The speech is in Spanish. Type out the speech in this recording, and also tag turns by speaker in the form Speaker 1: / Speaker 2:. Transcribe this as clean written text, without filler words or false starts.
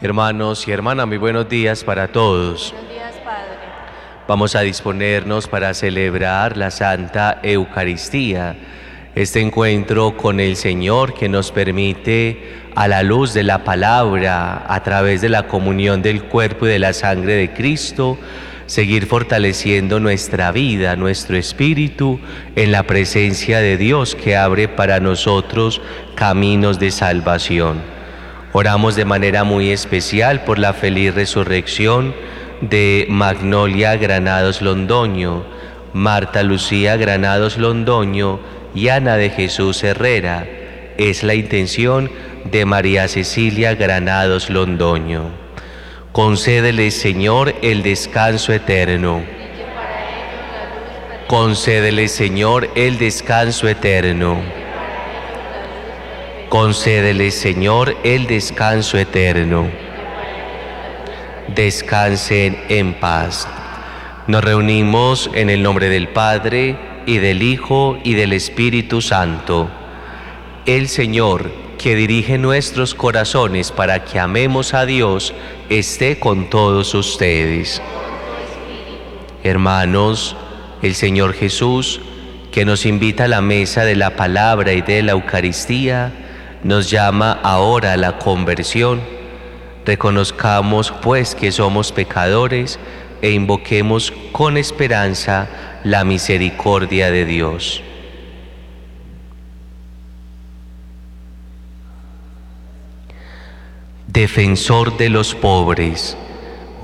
Speaker 1: Hermanos y hermanas, muy buenos días para todos.
Speaker 2: Buenos días, Padre.
Speaker 1: Vamos a disponernos para celebrar la Santa Eucaristía, este encuentro con el Señor que nos permite, a la luz de la palabra, a través de la comunión del cuerpo y de la sangre de Cristo, seguir fortaleciendo nuestra vida, nuestro espíritu, en la presencia de Dios que abre para nosotros caminos de salvación. Oramos de manera muy especial por la feliz resurrección de Magnolia Granados Londoño, Marta Lucía Granados Londoño y Ana de Jesús Herrera. Es la intención de María Cecilia Granados Londoño. Concédele, Señor, el descanso eterno. Concédele, Señor, el descanso eterno. Concédele, Señor, el descanso eterno. Descansen en paz. Nos reunimos en el nombre del Padre, y del Hijo, y del Espíritu Santo. El Señor, que dirige nuestros corazones para que amemos a Dios, esté con todos ustedes. Hermanos, el Señor Jesús, que nos invita a la mesa de la palabra y de la Eucaristía, nos llama ahora a la conversión. Reconozcamos pues que somos pecadores e invoquemos con esperanza la misericordia de Dios. Defensor de los pobres,